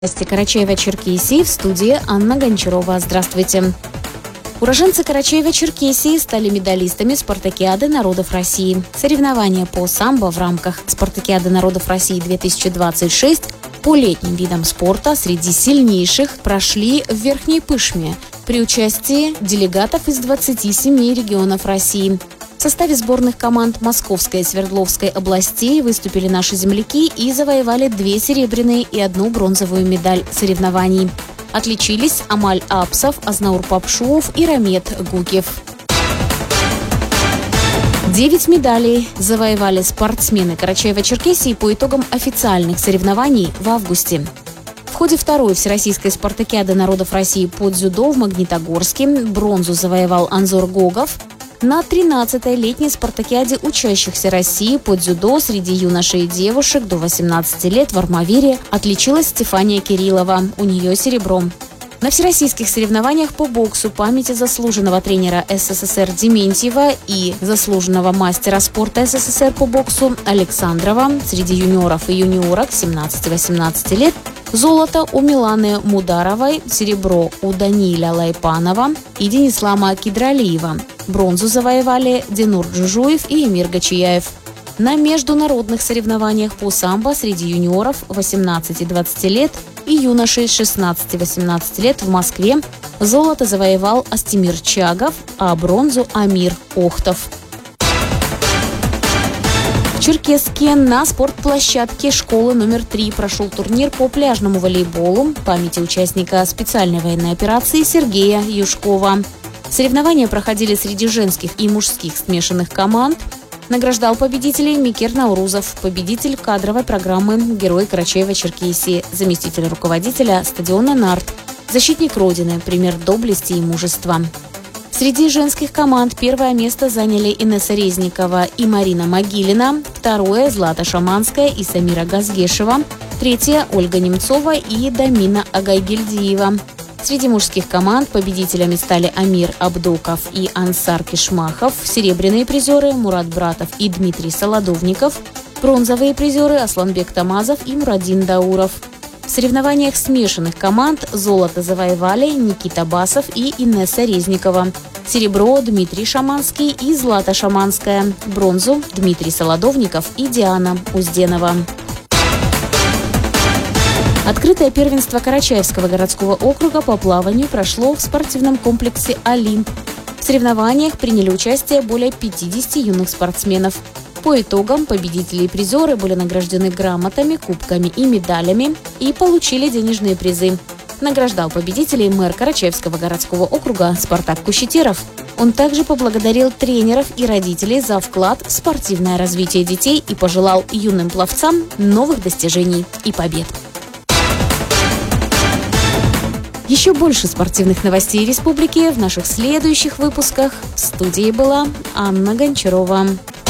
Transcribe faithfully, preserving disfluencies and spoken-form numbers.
Новости Карачаева-Черкесии, в студии Анна Гончарова. Здравствуйте. Уроженцы Карачаева-Черкесии стали медалистами Спартакиады народов России. Соревнования по самбо в рамках Спартакиады народов России две тысячи двадцать шесть по летним видам спорта среди сильнейших прошли в Верхней Пышме при участии делегатов из двадцати семи регионов России. В составе сборных команд Московской и Свердловской областей выступили наши земляки и завоевали две серебряные и одну бронзовую медаль соревнований. Отличились Амаль Апсов, Азнаур Папшуов и Рамет Гукев. Девять медалей завоевали спортсмены Карачаева-Черкесии по итогам официальных соревнований в августе. В ходе второй Всероссийской спартакиады народов России по дзюдо в Магнитогорске бронзу завоевал Анзор Гогов. На тринадцатой летней спартакиаде учащихся России по дзюдо среди юношей и девушек до восемнадцати лет в Армавире отличилась Стефания Кириллова. У нее серебро. На всероссийских соревнованиях по боксу памяти заслуженного тренера СССР Дементьева и заслуженного мастера спорта СССР по боксу Александрова среди юниоров и юниорок семнадцати-восемнадцати лет золото у Миланы Мударовой, серебро у Данииля Лайпанова и Денислама Кидралиева. Бронзу завоевали Динур Джужуев и Эмир Гачияев. На международных соревнованиях по самбо среди юниоров восемнадцати-двадцати лет и юношей шестнадцати-восемнадцати лет в Москве золото завоевал Астемир Чагов, а бронзу Амир Охтов. В Черкесске на спортплощадке школы номер три прошел турнир по пляжному волейболу памяти участника специальной военной операции Сергея Юшкова. Соревнования проходили среди женских и мужских смешанных команд. Награждал победителей Микер Наурузов, победитель кадровой программы «Герой Карачаева-Черкесии», заместитель руководителя стадиона «Нарт», защитник Родины, пример доблести и мужества. Среди женских команд первое место заняли Инесса Резникова и Марина Могилина, второе – Злата Шаманская и Самира Газгешева, третье – Ольга Немцова и Дамина Агайгельдиева. Среди мужских команд победителями стали Амир Абдоков и Ансар Кишмахов, серебряные призеры Мурат Братов и Дмитрий Солодовников, бронзовые призеры Асланбек Тамазов и Мурадин Дауров. В соревнованиях смешанных команд золото завоевали Никита Басов и Инесса Резникова, серебро Дмитрий Шаманский и Злата Шаманская, бронзу Дмитрий Солодовников и Диана Узденова. Открытое первенство Карачаевского городского округа по плаванию прошло в спортивном комплексе «Олимп». В соревнованиях приняли участие более пятидесяти юных спортсменов. По итогам победители и призеры были награждены грамотами, кубками и медалями и получили денежные призы. Награждал победителей мэр Карачаевского городского округа Спартак Кущетеров. Он также поблагодарил тренеров и родителей за вклад в спортивное развитие детей и пожелал юным пловцам новых достижений и побед. Еще больше спортивных новостей республики в наших следующих выпусках. В студии была Анна Гончарова.